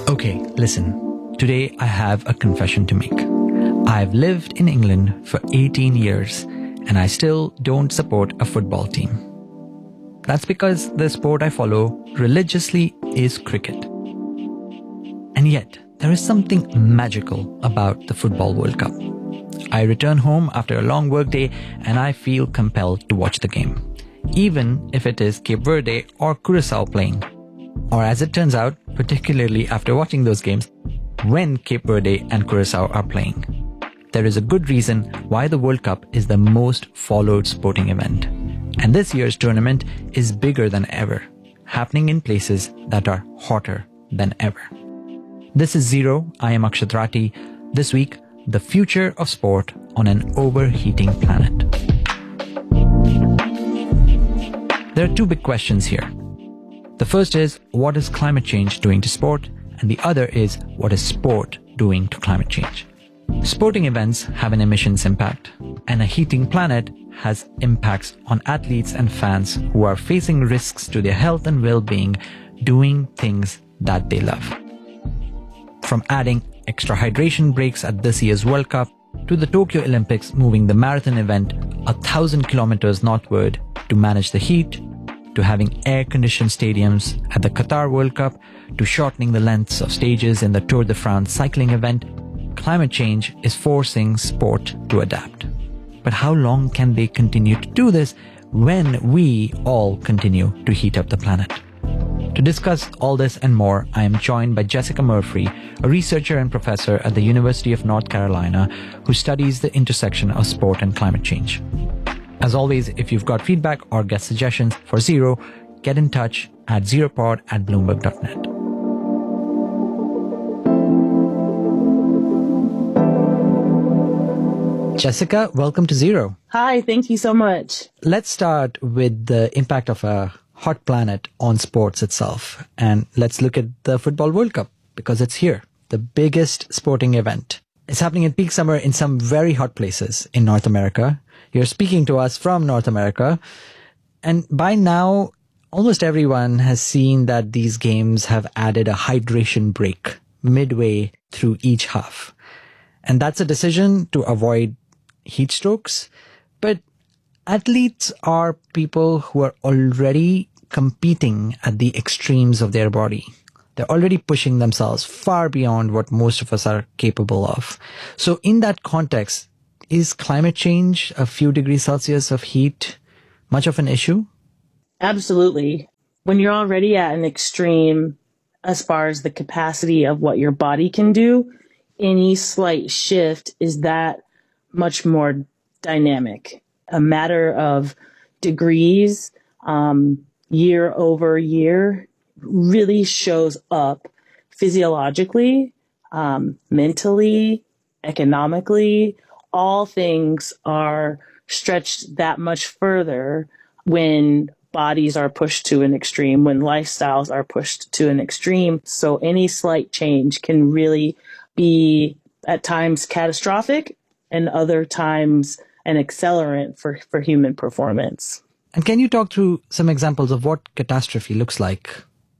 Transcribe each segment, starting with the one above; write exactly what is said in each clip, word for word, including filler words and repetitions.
Okay, listen. Today I have a confession to make. I've lived in England for eighteen years and I still don't support a football team. That's because the sport I follow religiously is cricket. And yet, there is something magical about the Football World Cup. I return home after a long workday and I feel compelled to watch the game, even if it is Cape Verde or Curacao playing. Or as it turns out, particularly after watching those games, when Cape Verde and Curacao are playing. There is a good reason why the World Cup is the most followed sporting event. And this year's tournament is bigger than ever, happening in places that are hotter than ever. This is Zero. I am Akshat Rathi. This week, the future of sport on an overheating planet. There are two big questions here. The first is, what is climate change doing to sport? And the other is, what is sport doing to climate change? Sporting events have an emissions impact, and a heating planet has impacts on athletes and fans who are facing risks to their health and well-being doing things that they love. From adding extra hydration breaks at this year's World Cup to the Tokyo Olympics moving the marathon event a thousand kilometers northward to manage the heat, to having air-conditioned stadiums at the Qatar World Cup, to shortening the lengths of stages in the Tour de France cycling event, climate change is forcing sport to adapt. But how long can they continue to do this when we all continue to heat up the planet? To discuss all this and more, I am joined by Jessica Murphy, a researcher and professor at the University of North Carolina who studies the intersection of sport and climate change. As always, if you've got feedback or guest suggestions for Zero, get in touch at zeropod at bloomberg dot net. Jessica, welcome to Zero. Hi, thank you so much. Let's start with the impact of a hot planet on sports itself. And let's look at the Football World Cup, because it's here, the biggest sporting event. It's happening in peak summer in some very hot places in North America. You're speaking to us from North America. And by now, almost everyone has seen that these games have added a hydration break midway through each half. And that's a decision to avoid heat strokes. But athletes are people who are already competing at the extremes of their body. They're already pushing themselves far beyond what most of us are capable of. So in that context, is climate change, a few degrees Celsius of heat, much of an issue? Absolutely. When you're already at an extreme as far as the capacity of what your body can do, any slight shift is that much more dynamic. A matter of degrees, um, year over year, really shows up physiologically, um, mentally, economically. All things are stretched that much further when bodies are pushed to an extreme, when lifestyles are pushed to an extreme. So any slight change can really be at times catastrophic and other times an accelerant for, for human performance. And can you talk through some examples of what catastrophe looks like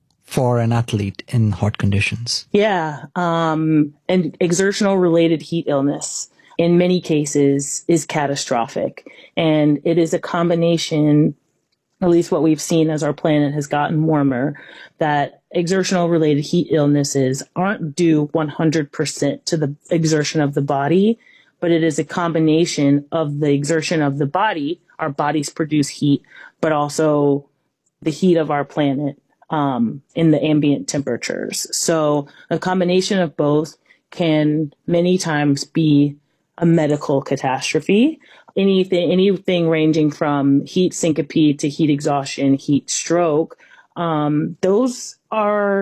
for an athlete in hot conditions? Yeah, um, and exertional related heat illness in many cases is catastrophic. And it is a combination, at least what we've seen as our planet has gotten warmer, that exertional related heat illnesses aren't due one hundred percent to the exertion of the body, but it is a combination of the exertion of the body. Our bodies produce heat, but also the heat of our planet um, in the ambient temperatures. So a combination of both can many times be a medical catastrophe. Anything, anything ranging from heat syncope to heat exhaustion, heat stroke, um, those are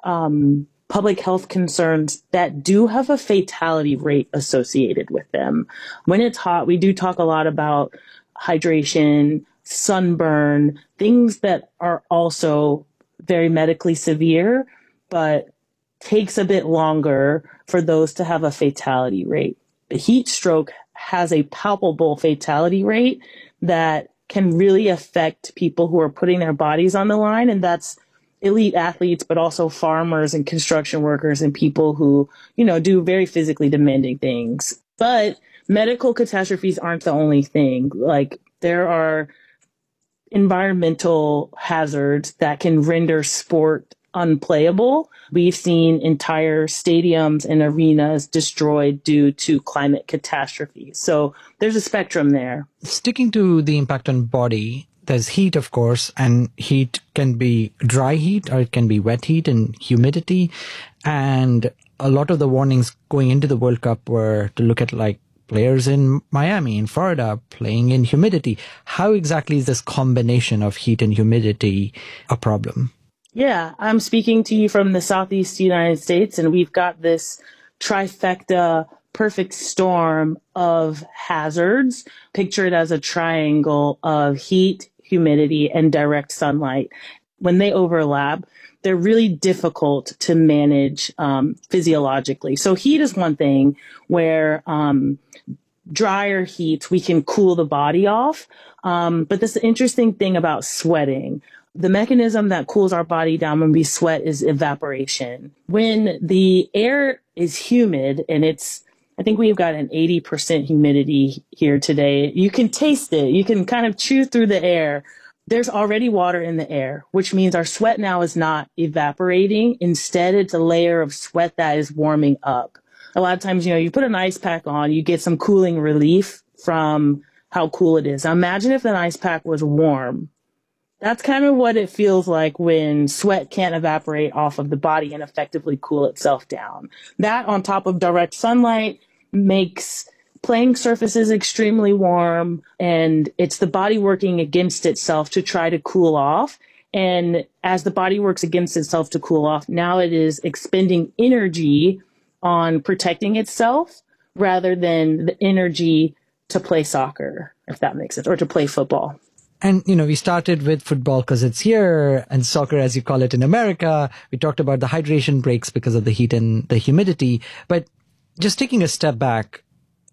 um, public health concerns that do have a fatality rate associated with them. When it's hot, we do talk a lot about hydration, sunburn, things that are also very medically severe, but takes a bit longer for those to have a fatality rate. The heat stroke has a palpable fatality rate that can really affect people who are putting their bodies on the line. And that's elite athletes, but also farmers and construction workers and people who, you know, do very physically demanding things. But medical catastrophes aren't the only thing. Like, there are environmental hazards that can render sport unplayable. We've seen entire stadiums and arenas destroyed due to climate catastrophes. So there's a spectrum there. Sticking to the impact on body, there's heat, of course, and heat can be dry heat or it can be wet heat and humidity. And a lot of the warnings going into the World Cup were to look at like players in Miami, in Florida, playing in humidity. How exactly is this combination of heat and humidity a problem? Yeah, I'm speaking to you from the Southeast United States, and we've got this trifecta perfect storm of hazards. Picture it as a triangle of heat, humidity, and direct sunlight. When they overlap, they're really difficult to manage um, physiologically. So heat is one thing where um, drier heat, we can cool the body off. Um, but this interesting thing about sweating, the mechanism that cools our body down when we sweat is evaporation. When the air is humid, and it's, I think we've got an eighty percent humidity here today. You can taste it. You can kind of chew through the air. There's already water in the air, which means our sweat now is not evaporating. Instead, it's a layer of sweat that is warming up. A lot of times, you know, you put an ice pack on, you get some cooling relief from how cool it is. Now imagine if an ice pack was warm. That's kind of what it feels like when sweat can't evaporate off of the body and effectively cool itself down. That, on top of direct sunlight, makes playing surfaces extremely warm, and it's the body working against itself to try to cool off. And as the body works against itself to cool off, now it is expending energy on protecting itself rather than the energy to play soccer, if that makes sense, or to play football. And, you know, we started with football because it's here, and soccer, as you call it, in America. We talked about the hydration breaks because of the heat and the humidity. But just taking a step back,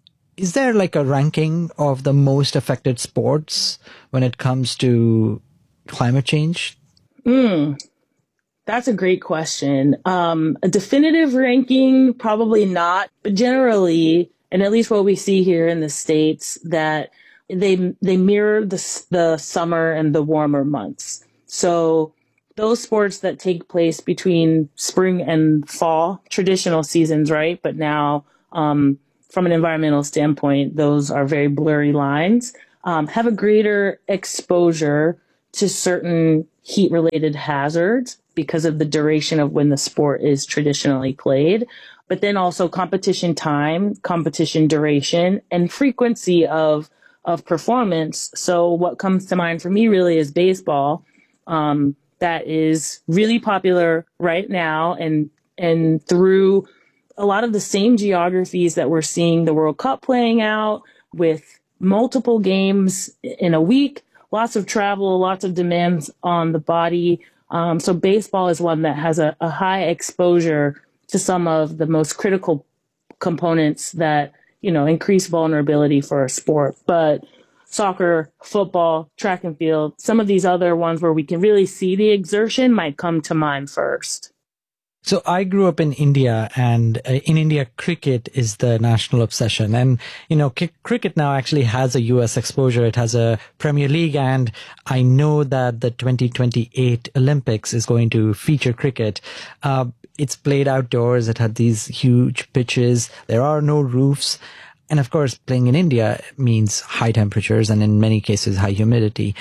is there like a ranking of the most affected sports when it comes to climate change? Mm, that's a great question. Um, a definitive ranking, probably not. But generally, and at least what we see here in the States, that they they mirror the the summer and the warmer months. So those sports that take place between spring and fall, traditional seasons, right? But now, um, from an environmental standpoint, those are very blurry lines, um, have a greater exposure to certain heat-related hazards because of the duration of when the sport is traditionally played. But then also competition time, competition duration, and frequency of of performance. So what comes to mind for me really is baseball. Um, that is really popular right now, and and through a lot of the same geographies that we're seeing the World Cup playing out, with multiple games in a week, lots of travel, lots of demands on the body. Um, so baseball is one that has a, a high exposure to some of the most critical components that, you know, increase vulnerability for a sport. But soccer, football, track and field, some of these other ones where we can really see the exertion might come to mind first. So I grew up in India, and uh, in India, cricket is the national obsession. And, you know, k- cricket now actually has a U S exposure. It has a Premier League, and I know that the twenty twenty-eight Olympics is going to feature cricket. Uh, it's played outdoors. It had these huge pitches. There are no roofs. And of course, playing in India means high temperatures and in many cases, high humidity.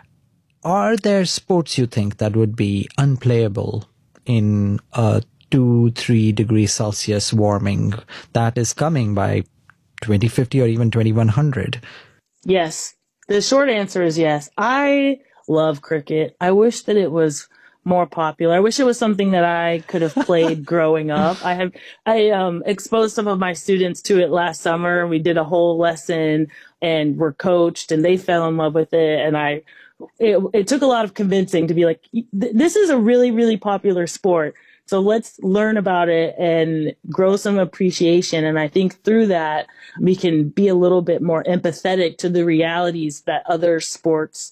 Are there sports you think that would be unplayable in a two, three degrees Celsius warming that is coming by twenty fifty or even twenty-one hundred? Yes. The short answer is yes. I love cricket. I wish that it was more popular. I wish it was something that I could have played growing up. I have, I, um, exposed some of my students to it last summer. We did a whole lesson and were coached, and they fell in love with it. And I, it, it took a lot of convincing to be like, this is a really, really popular sport. So let's learn about it and grow some appreciation. And I think through that, we can be a little bit more empathetic to the realities that other sports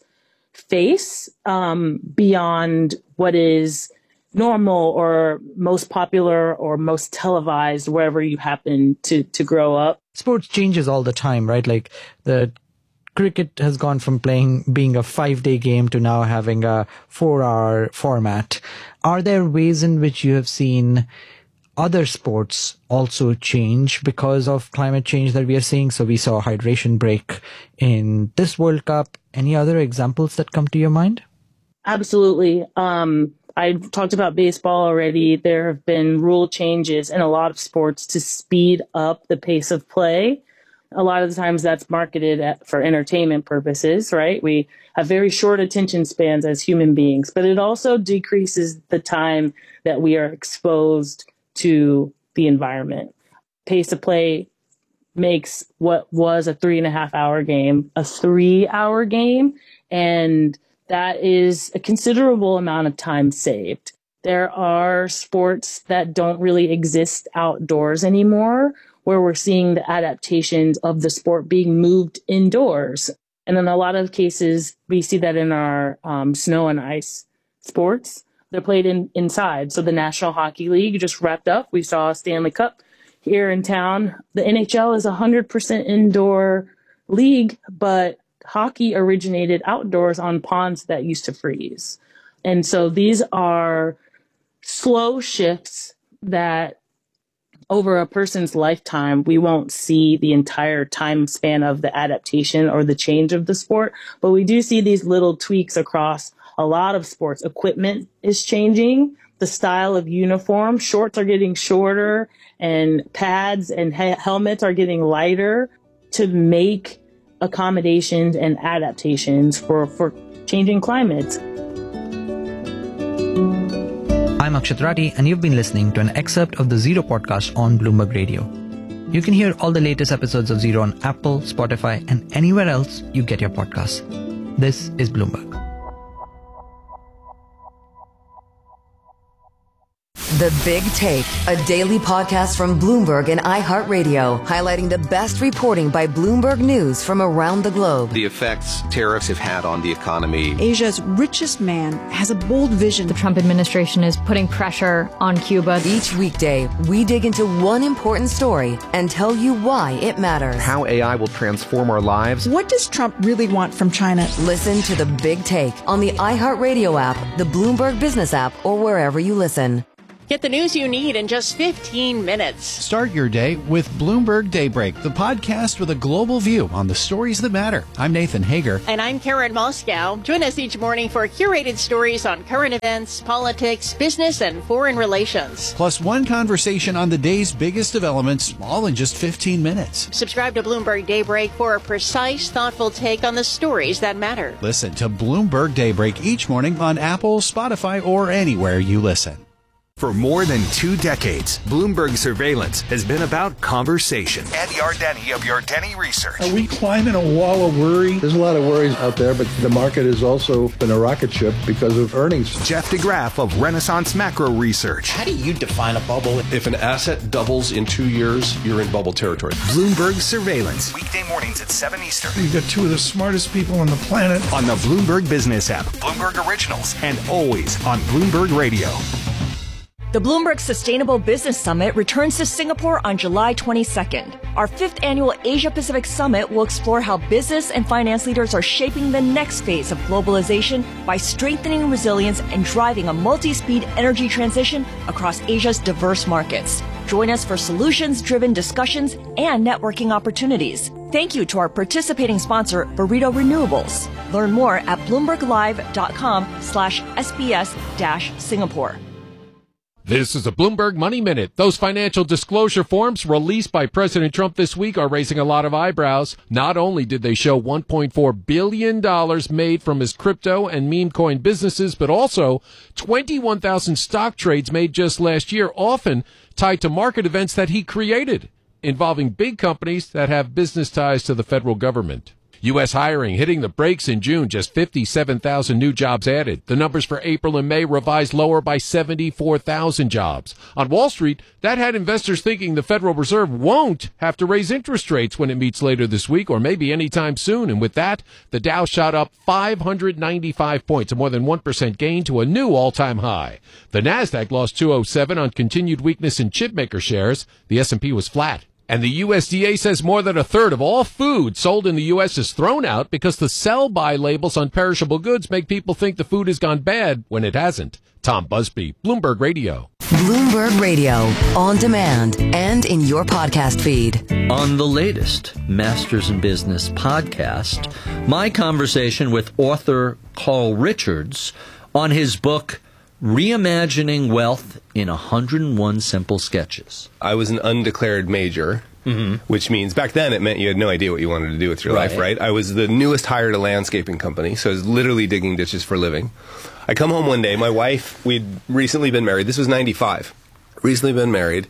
face um, beyond what is normal or most popular or most televised wherever you happen to, to grow up. Sports changes all the time, right? Like the cricket has gone from playing, being a five day game to now having a four hour format. Are there ways in which you have seen other sports also change because of climate change that we are seeing? So we saw a hydration break in this World Cup. Any other examples that come to your mind? Absolutely. Um, I talked about baseball already. There have been rule changes in a lot of sports to speed up the pace of play. A lot of the times that's marketed at, for entertainment purposes, right? We have very short attention spans as human beings, but it also decreases the time that we are exposed to the environment. Pace of play makes what was a three and a half hour game a three hour game. And that is a considerable amount of time saved. There are sports that don't really exist outdoors anymore, where we're seeing the adaptations of the sport being moved indoors. And in a lot of cases, we see that in our um, snow and ice sports. They're played in, inside. So the National Hockey League just wrapped up. We saw a Stanley Cup here in town. The N H L is a one hundred percent indoor league, but hockey originated outdoors on ponds that used to freeze. And so these are slow shifts that over a person's lifetime, we won't see the entire time span of the adaptation or the change of the sport, but we do see these little tweaks across a lot of sports. Equipment is changing, the style of uniform, shorts are getting shorter, and pads and he- helmets are getting lighter to make accommodations and adaptations for, for changing climates. I'm Akshat Rathi, and you've been listening to an excerpt of the Zero podcast on Bloomberg Radio. You can hear all the latest episodes of Zero on Apple, Spotify, and anywhere else you get your podcasts. This is Bloomberg. The Big Take, a daily podcast from Bloomberg and iHeartRadio, highlighting the best reporting by Bloomberg News from around the globe. The effects tariffs have had on the economy. Asia's richest man has a bold vision. The Trump administration is putting pressure on Cuba. Each weekday, we dig into one important story and tell you why it matters. How A I will transform our lives. What does Trump really want from China? Listen to The Big Take on the iHeartRadio app, the Bloomberg Business app, or wherever you listen. Get the news you need in just fifteen minutes. Start your day with Bloomberg Daybreak, the podcast with a global view on the stories that matter. I'm Nathan Hager. And I'm Karen Moscow. Join us each morning for curated stories on current events, politics, business, and foreign relations. Plus one conversation on the day's biggest developments, all in just fifteen minutes. Subscribe to Bloomberg Daybreak for a precise, thoughtful take on the stories that matter. Listen to Bloomberg Daybreak each morning on Apple, Spotify, or anywhere you listen. For more than two decades, Bloomberg Surveillance has been about conversation. Andy Ardeni of Ardeni Research. Are we climbing a wall of worry? There's a lot of worries out there, but the market has also been a rocket ship because of earnings. Jeff DeGraff of Renaissance Macro Research. How do you define a bubble? If an asset doubles in two years, you're in bubble territory. Bloomberg Surveillance. Weekday mornings at seven Eastern. You've got two of the smartest people on the planet. On the Bloomberg Business app, Bloomberg Originals, and always on Bloomberg Radio. The Bloomberg Sustainable Business Summit returns to Singapore on July twenty-second. Our fifth annual Asia-Pacific Summit will explore how business and finance leaders are shaping the next phase of globalization by strengthening resilience and driving a multi-speed energy transition across Asia's diverse markets. Join us for solutions-driven discussions and networking opportunities. Thank you to our participating sponsor, Burrito Renewables. Learn more at bloomberglive.com slash SBS dash Singapore. This is a Bloomberg Money Minute. Those financial disclosure forms released by President Trump this week are raising a lot of eyebrows. Not only did they show one point four billion dollars made from his crypto and meme coin businesses, but also twenty-one thousand stock trades made just last year, often tied to market events that he created, involving big companies that have business ties to the federal government. U S hiring hitting the brakes in June, just fifty-seven thousand new jobs added. The numbers for April and May revised lower by seventy-four thousand jobs. On Wall Street, that had investors thinking the Federal Reserve won't have to raise interest rates when it meets later this week or maybe anytime soon. And with that, the Dow shot up five hundred ninety-five points, a more than one percent gain to a new all-time high. The Nasdaq lost two oh seven on continued weakness in chipmaker shares. The S and P was flat. And the U S D A says more than a third of all food sold in the U S is thrown out because the sell-by labels on perishable goods make people think the food has gone bad when it hasn't. Tom Busby, Bloomberg Radio. Bloomberg Radio, on demand and in your podcast feed. On the latest Masters in Business podcast, my conversation with author Carl Richards on his book, Reimagining Wealth in one hundred one Simple Sketches. I was an undeclared major, mm-hmm. which means back then it meant you had no idea what you wanted to do with your right. life, right? I was the newest hire at a landscaping company, so I was literally digging ditches for a living. I come home one day, my wife, we'd recently been married. This was ninety-five. Recently been married,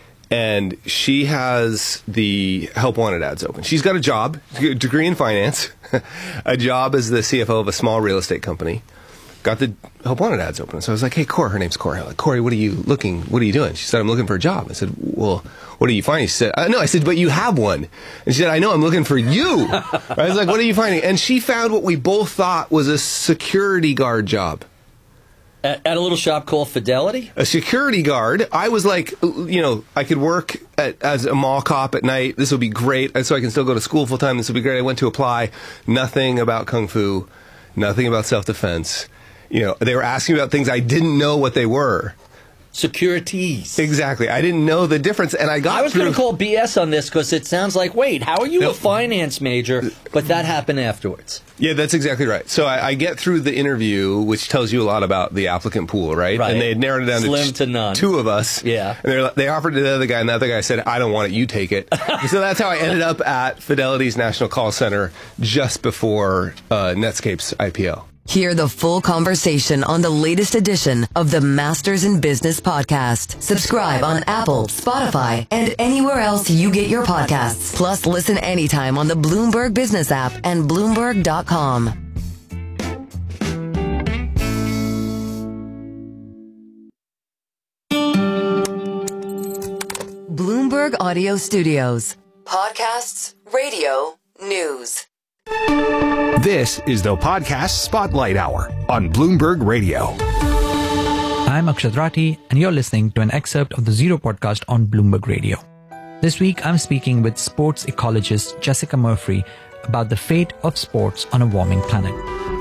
and she has the Help Wanted ads open. She's got a job, a degree in finance, a job as the C F O of a small real estate company. Got the Help Wanted ads open. So I was like, hey, Corey, her name's Corey. Like, Corey, what are you looking, what are you doing? She said, I'm looking for a job. I said, well, what are you finding? She said, uh, no, I said, but you have one. And she said, I know, I'm looking for you. I was like, what are you finding? And she found what we both thought was a security guard job. At, at a little shop called Fidelity? A security guard. I was like, you know, I could work at, as a mall cop at night. This would be great. So I can still go to school full time. This would be great. I went to apply. Nothing about Kung Fu. Nothing about self-defense. You know, they were asking about things I didn't know what they were. Securities. Exactly. I didn't know the difference, and I got I was through... going to call B S on this because it sounds like, wait, how are you no. a finance major? But that happened afterwards. Yeah, that's exactly right. So I, I get through the interview, which tells you a lot about the applicant pool, right? Right. And they had narrowed it down Slim to, to none. two of us. Yeah. And they offered it to the other guy, and the other guy said, I don't want it, you take it. So that's how I ended up at Fidelity's National Call Center just before uh, Netscape's I P O. Hear the full conversation on the latest edition of the Masters in Business podcast. Subscribe on Apple, Spotify, and anywhere else you get your podcasts. Plus, listen anytime on the Bloomberg Business app and Bloomberg dot com. Bloomberg Audio Studios. Podcasts, radio, news. This is the Podcast Spotlight Hour on Bloomberg Radio. I'm Akshat Rathi, and you're listening to an excerpt of the Zero podcast on Bloomberg Radio. This week, I'm speaking with sports ecologist Jessica Murphy about the fate of sports on a warming planet.